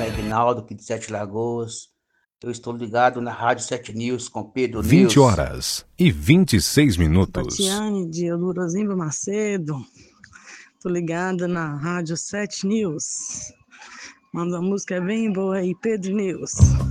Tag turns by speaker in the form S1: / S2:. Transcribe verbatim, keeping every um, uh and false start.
S1: Aguinaldo, aqui de Sete Lagoas. Eu estou ligado na Rádio Sete News com Pedro
S2: vinte
S1: News.
S2: horas e vinte e seis minutos.
S3: Tatiane de Elurazinho Macedo. Tô ligada na Rádio Sete News. Manda uma música bem boa aí, Pedro News.